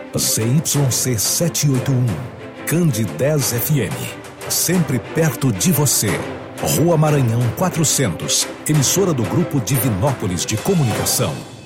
ZYC 781, Candi 10 FM. Sempre perto de você. Rua Maranhão 400, emissora do Grupo Divinópolis de Comunicação.